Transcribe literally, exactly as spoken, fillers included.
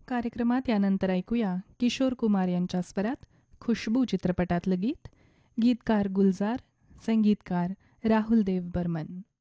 कार्यक्रमात यानंतर ऐकूया किशोर कुमार यांच्या स्वरात खुशबू चित्रपटातलं गीत. गीतकार गुलजार, संगीतकार राहुल देव बर्मन.